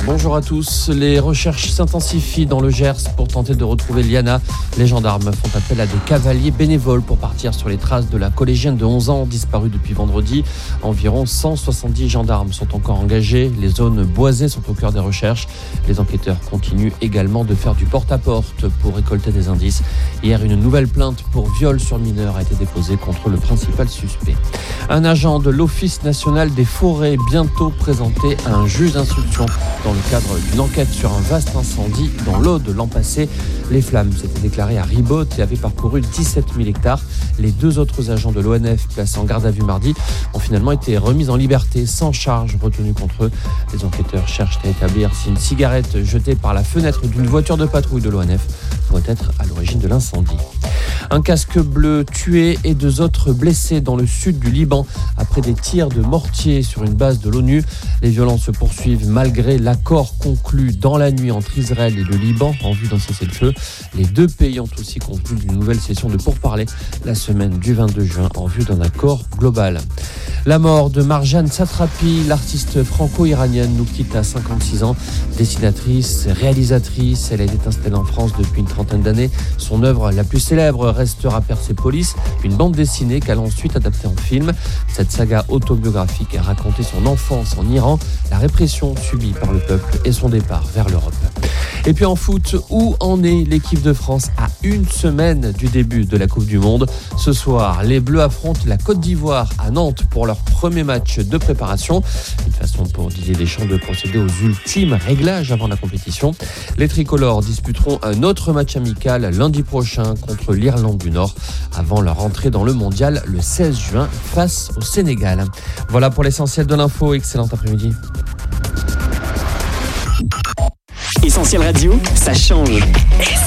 Bonjour à tous. Les recherches s'intensifient dans le Gers pour tenter de retrouver Liana. Les gendarmes font appel à des cavaliers bénévoles pour partir sur les traces de la collégienne de 11 ans disparue depuis vendredi. Environ 170 gendarmes sont encore engagés. Les zones boisées sont au cœur des recherches. Les enquêteurs continuent également de faire du porte-à-porte pour récolter des indices. Hier, une nouvelle plainte pour viol sur mineur a été déposée contre le principal suspect. Un agent de l'Office national des forêts bientôt présenté à un juge d'instruction dans le cadre d'une enquête sur un vaste incendie dans l'Aude l'an passé. Les flammes s'étaient déclarées à Ribote et avaient parcouru 17 000 hectares. Les deux autres agents de l'ONF placés en garde à vue mardi ont finalement été remis en liberté sans charge retenue contre eux. Les enquêteurs cherchent à établir si une cigarette jetée par la fenêtre d'une voiture de patrouille de l'ONF pourrait être à l'origine de l'incendie. Un casque bleu tué et deux autres blessés dans le sud du Liban après des tirs de mortier sur une base de l'ONU. Les violences se poursuivent malgré l'accord conclu dans la nuit entre Israël et le Liban en vue d'un cessez-le-feu. Les deux pays ont aussi convenu d'une nouvelle session de pourparlers la semaine du 22 juin en vue d'un accord global. La mort de Marjane Satrapi, l'artiste franco-iranienne, nous quitte à 56 ans. Dessinatrice, réalisatrice, elle a été installée en France depuis une trentaine d'années. Son œuvre la plus célèbre restera Persépolis, une bande dessinée qu'elle a ensuite adaptée en film. Cette saga autobiographique a raconté son enfance en Iran, la répression subie par le peuple et son départ vers l'Europe. Et puis en foot, où en est l'équipe de France à une semaine du début de la Coupe du Monde? Ce soir, les Bleus affrontent la Côte d'Ivoire à Nantes pour leur premier match de préparation. Une façon pour Didier Deschamps de procéder aux ultimes réglages avant la compétition. Les tricolores disputeront un autre match amical lundi prochain contre l'Irlande du Nord avant leur entrée dans le mondial le 16 juin face au Sénégal. Voilà pour l'essentiel de l'info. Excellent après-midi. Essentiel Radio, ça change.